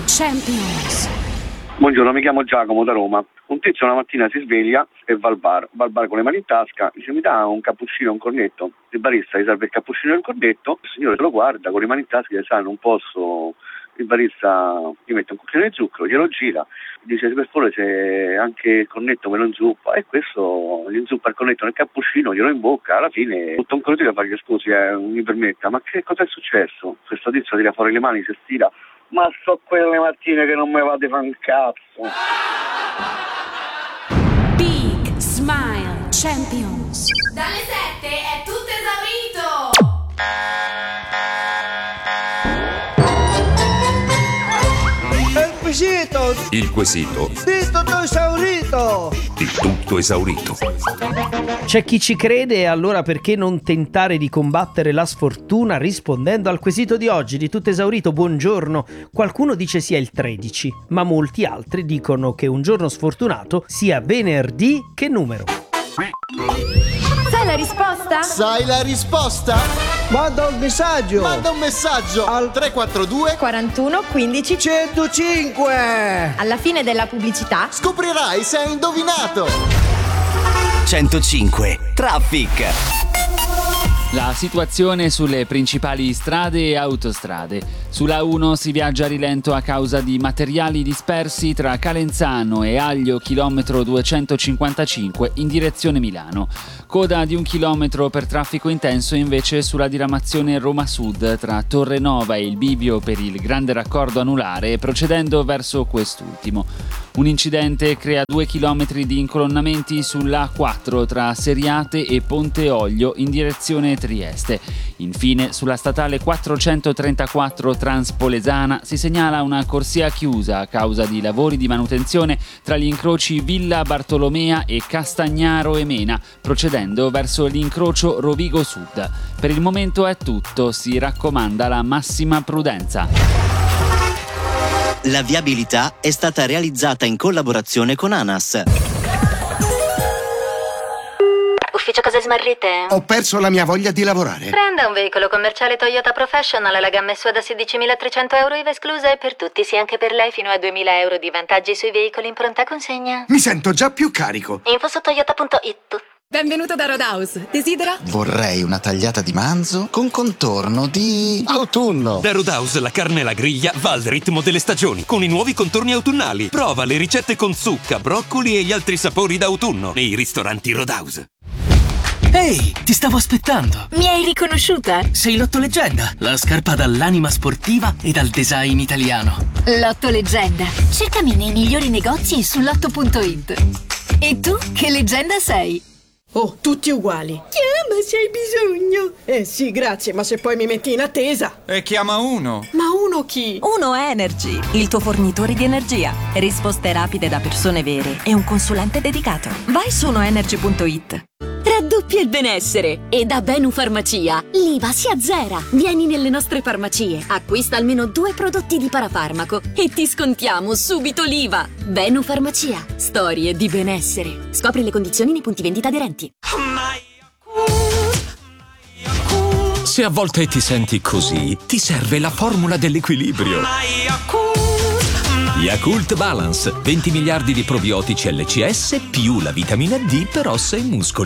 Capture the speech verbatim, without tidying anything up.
Champions. Buongiorno, mi chiamo Giacomo da Roma. Un tizio una mattina si sveglia e va al bar, va al bar con le mani in tasca, dice: mi dà un cappuccino e un cornetto. Il barista gli serve il cappuccino e il cornetto, il signore lo guarda con le mani in tasca e dice: sa, non posso. Il barista gli mette un cucchiaino di zucchero, glielo gira, dice: per favore, se anche il cornetto me lo inzuppa. E questo gli inzuppa il cornetto nel cappuccino, glielo in bocca. Alla fine tutto un corretto a fargli: scusi, eh, mi permetta, ma che cosa è successo? Questo tizio tira fuori le mani, si stira: ma so quelle mattine che non me vado a fare un cazzo. Big Smile Champions. Dalle sette è tutto esaurito. Il quesito! Il quesito Di tutto esaurito! di tutto esaurito. C'è chi ci crede e allora perché non tentare di combattere la sfortuna rispondendo al quesito di oggi di tutto esaurito? Buongiorno. Qualcuno dice sia il tredici, ma molti altri dicono che un giorno sfortunato sia venerdì. Che numero? Sai la risposta? Sai la risposta? Manda un messaggio! Manda un messaggio al tre quattro due quarantuno quindici. centocinque! Alla fine della pubblicità scoprirai se hai indovinato. centocinque Traffic. La situazione sulle principali strade e autostrade. Sulla uno si viaggia a rilento a causa di materiali dispersi tra Calenzano e Aglio, chilometro duecentocinquantacinque in direzione Milano. Coda di un chilometro per traffico intenso invece sulla diramazione Roma Sud tra Torre Nova e il bivio per il grande raccordo anulare, procedendo verso quest'ultimo. Un incidente crea due chilometri di incolonnamenti sull'A quattro tra Seriate e Ponte Olio in direzione Trieste. Infine, sulla statale quattrocentotrentaquattro Transpolesana si segnala una corsia chiusa a causa di lavori di manutenzione tra gli incroci Villa Bartolomea e Castagnaro e Mena, procedendo verso l'incrocio Rovigo Sud. Per il momento è tutto, si raccomanda la massima prudenza. La viabilità è stata realizzata in collaborazione con ANAS. Ufficio cose smarrite? Ho perso la mia voglia di lavorare. Prenda un veicolo commerciale Toyota Professional alla gamma S U A da sedicimilatrecento euro I V A esclusa e per tutti, sì anche per lei, fino a duemila euro di vantaggi sui veicoli in pronta consegna. Mi sento già più carico. Info su toyota punto it. Benvenuto da Roadhouse. Desidera? Vorrei una tagliata di manzo con contorno di autunno. Da Roadhouse la carne alla griglia va al ritmo delle stagioni, con i nuovi contorni autunnali. Prova le ricette con zucca, broccoli e gli altri sapori d'autunno nei ristoranti Roadhouse. Ehi, ti stavo aspettando. Mi hai riconosciuta? Sei l'Otto Leggenda, la scarpa dall'anima sportiva e dal design italiano. Lotto Leggenda. Cercami nei migliori negozi e su lotto punto it. E tu che leggenda sei? Oh, tutti uguali. Chiama se hai bisogno. Eh sì, grazie, ma se poi mi metti in attesa. E chiama uno. Ma uno chi? Uno Energy, il tuo fornitore di energia. Risposte rapide da persone vere e un consulente dedicato. Vai su uno energy punto it. Raddoppia il benessere e da Benu Farmacia l'I V A si azzera. Vieni nelle nostre farmacie, acquista almeno due prodotti di parafarmaco e ti scontiamo subito l'I V A. Benu Farmacia, storie di benessere. Scopri le condizioni nei punti vendita aderenti. Se a volte ti senti così, ti serve la formula dell'equilibrio. Yakult Balance, venti miliardi di probiotici L C S più la vitamina D per ossa e muscoli.